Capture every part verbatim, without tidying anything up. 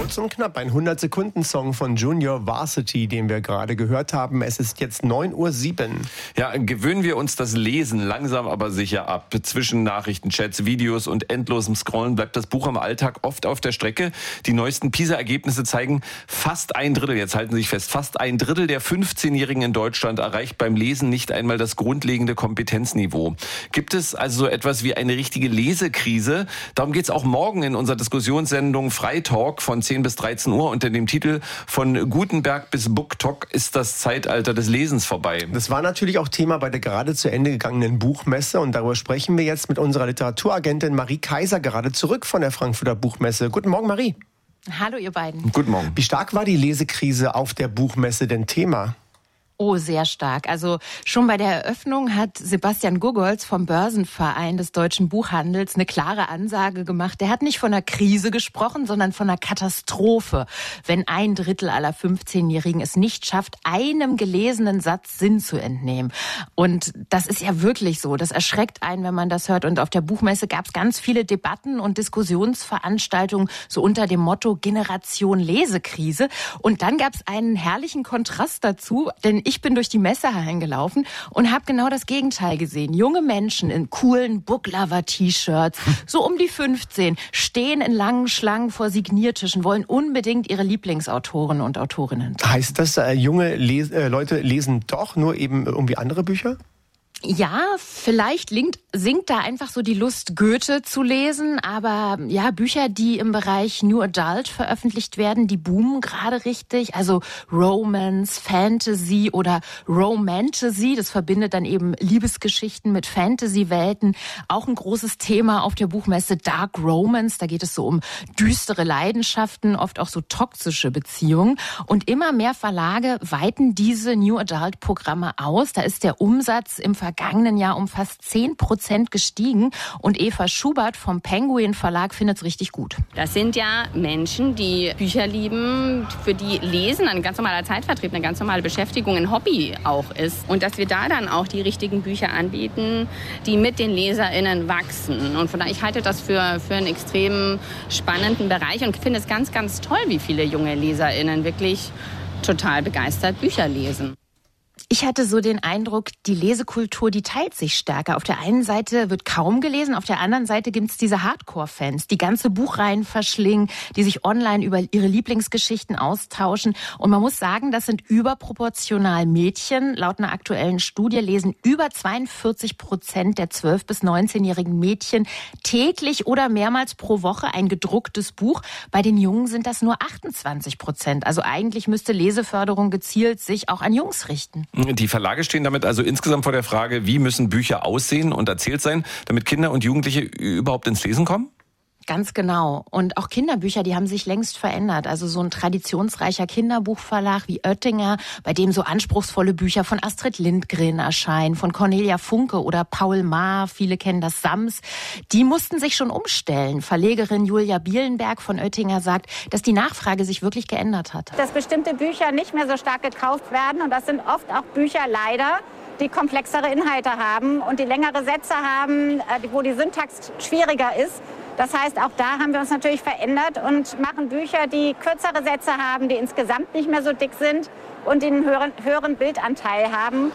Kurz und knapp, ein hundert-Sekunden-Song von Junior Varsity, den wir gerade gehört haben. Es ist jetzt neun Uhr sieben. Ja, gewöhnen wir uns das Lesen langsam aber sicher ab. Zwischen Nachrichtenchats, Videos und endlosem Scrollen bleibt das Buch im Alltag oft auf der Strecke. Die neuesten PISA-Ergebnisse zeigen, fast ein Drittel, jetzt halten Sie sich fest, fast ein Drittel der fünfzehnjährigen in Deutschland erreicht beim Lesen nicht einmal das grundlegende Kompetenzniveau. Gibt es also so etwas wie eine richtige Lesekrise? Darum geht es auch morgen in unserer Diskussionssendung Freitalk von zehn bis dreizehn Uhr unter dem Titel Von Gutenberg bis BookTok ist das Zeitalter des Lesens vorbei. Das war natürlich auch Thema bei der gerade zu Ende gegangenen Buchmesse und darüber sprechen wir jetzt mit unserer Literaturagentin Marie Kaiser, gerade zurück von der Frankfurter Buchmesse. Guten Morgen, Marie. Hallo, ihr beiden. Guten Morgen. Wie stark war die Lesekrise auf der Buchmesse denn Thema? Oh, sehr stark. Also schon bei der Eröffnung hat Sebastian Gugolz vom Börsenverein des deutschen Buchhandels eine klare Ansage gemacht. Der hat nicht von einer Krise gesprochen, sondern von einer Katastrophe, wenn ein Drittel aller fünfzehnjährigen es nicht schafft, einem gelesenen Satz Sinn zu entnehmen. Und das ist ja wirklich so. Das erschreckt einen, wenn man das hört. Und auf der Buchmesse gab es ganz viele Debatten und Diskussionsveranstaltungen so unter dem Motto Generation Lesekrise. Und dann gab es einen herrlichen Kontrast dazu, denn ich bin durch die Messehallen gelaufen und habe genau das Gegenteil gesehen. Junge Menschen in coolen Booklover-T-Shirts, so um die fünfzehn, stehen in langen Schlangen vor Signiertischen, wollen unbedingt ihre Lieblingsautoren und Autorinnen. Heißt das, äh, junge Les- äh, Leute lesen doch nur eben irgendwie andere Bücher? Ja, vielleicht linkt, sinkt da einfach so die Lust, Goethe zu lesen. Aber ja, Bücher, die im Bereich New Adult veröffentlicht werden, die boomen gerade richtig. Also Romance, Fantasy oder Romantasy, das verbindet dann eben Liebesgeschichten mit Fantasy-Welten. Auch ein großes Thema auf der Buchmesse Dark Romance. Da geht es so um düstere Leidenschaften, oft auch so toxische Beziehungen. Und immer mehr Verlage weiten diese New Adult-Programme aus. Da ist der Umsatz im vergangenen Jahr um fast zehn Prozent gestiegen. Und Eva Schubert vom Penguin Verlag findet es richtig gut. Das sind ja Menschen, die Bücher lieben, für die Lesen ein ganz normaler Zeitvertrieb, eine ganz normale Beschäftigung, ein Hobby auch ist. Und dass wir da dann auch die richtigen Bücher anbieten, die mit den LeserInnen wachsen. Und von daher, ich halte das für, für einen extrem spannenden Bereich und finde es ganz, ganz toll, wie viele junge LeserInnen wirklich total begeistert Bücher lesen. Ich hatte so den Eindruck, die Lesekultur, die teilt sich stärker. Auf der einen Seite wird kaum gelesen, auf der anderen Seite gibt es diese Hardcore-Fans, die ganze Buchreihen verschlingen, die sich online über ihre Lieblingsgeschichten austauschen. Und man muss sagen, das sind überproportional Mädchen. Laut einer aktuellen Studie lesen über zweiundvierzig Prozent der zwölf- bis neunzehnjährigen Mädchen täglich oder mehrmals pro Woche ein gedrucktes Buch. Bei den Jungen sind das nur achtundzwanzig Prozent. Also eigentlich müsste Leseförderung gezielt sich auch an Jungs richten. Die Verlage stehen damit also insgesamt vor der Frage, wie müssen Bücher aussehen und erzählt sein, damit Kinder und Jugendliche überhaupt ins Lesen kommen? Ganz genau. Und auch Kinderbücher, die haben sich längst verändert. Also so ein traditionsreicher Kinderbuchverlag wie Oettinger, bei dem so anspruchsvolle Bücher von Astrid Lindgren erscheinen, von Cornelia Funke oder Paul Maar, viele kennen das Sams, die mussten sich schon umstellen. Verlegerin Julia Bielenberg von Oettinger sagt, dass die Nachfrage sich wirklich geändert hat. Dass bestimmte Bücher nicht mehr so stark gekauft werden und das sind oft auch Bücher leider, die komplexere Inhalte haben und die längere Sätze haben, wo die Syntax schwieriger ist. Das heißt, auch da haben wir uns natürlich verändert und machen Bücher, die kürzere Sätze haben, die insgesamt nicht mehr so dick sind und den höheren, höheren Bildanteil haben.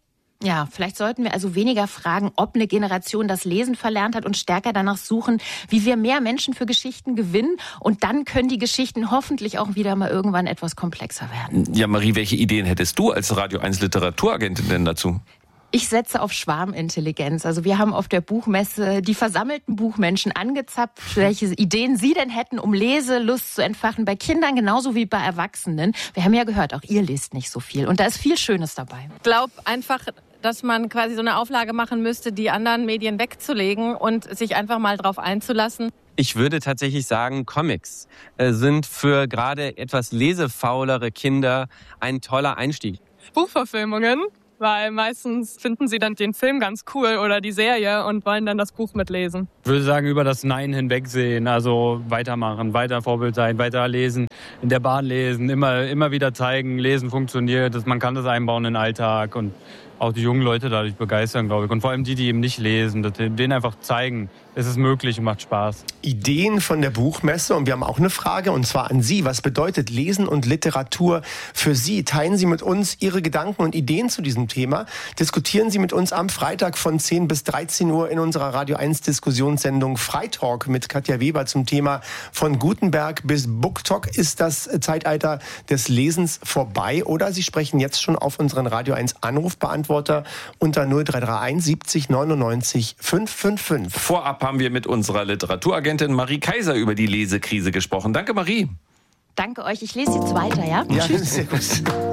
Ja, vielleicht sollten wir also weniger fragen, ob eine Generation das Lesen verlernt hat und stärker danach suchen, wie wir mehr Menschen für Geschichten gewinnen. Und dann können die Geschichten hoffentlich auch wieder mal irgendwann etwas komplexer werden. Ja, Marie, welche Ideen hättest du als Radio eins Literaturagentin denn dazu? Ich setze auf Schwarmintelligenz. Also wir haben auf der Buchmesse die versammelten Buchmenschen angezapft, welche Ideen sie denn hätten, um Leselust zu entfachen, bei Kindern genauso wie bei Erwachsenen. Wir haben ja gehört, auch ihr lest nicht so viel. Und da ist viel Schönes dabei. Ich glaube einfach, dass man quasi so eine Auflage machen müsste, die anderen Medien wegzulegen und sich einfach mal drauf einzulassen. Ich würde tatsächlich sagen, Comics äh, sind für gerade etwas lesefaulere Kinder ein toller Einstieg. Buchverfilmungen. Weil meistens finden sie dann den Film ganz cool oder die Serie und wollen dann das Buch mitlesen. Ich würde sagen, über das Nein hinwegsehen, also weitermachen, weiter Vorbild sein, weiter lesen, in der Bahn lesen, immer, immer wieder zeigen, Lesen funktioniert, dass man kann das einbauen in den Alltag und auch die jungen Leute dadurch begeistern, glaube ich. Und vor allem die, die eben nicht lesen, dass wir denen einfach zeigen, es ist möglich und macht Spaß. Ideen von der Buchmesse, und wir haben auch eine Frage, und zwar an Sie. Was bedeutet Lesen und Literatur für Sie? Teilen Sie mit uns Ihre Gedanken und Ideen zu diesem Thema. Diskutieren Sie mit uns am Freitag von zehn bis dreizehn Uhr in unserer Radio eins Diskussionssendung Freitalk mit Katja Weber zum Thema von Gutenberg bis BookTok. Ist das Zeitalter des Lesens vorbei? Oder Sie sprechen jetzt schon auf unseren Radio eins Anrufbeantworter unter null drei drei eins siebzig neunundneunzig fünf fünf fünf. Vorab haben wir mit unserer Literaturagentin Marie Kaiser über die Lesekrise gesprochen. Danke, Marie. Danke euch. Ich lese jetzt weiter, ja? Ja, sehr gut.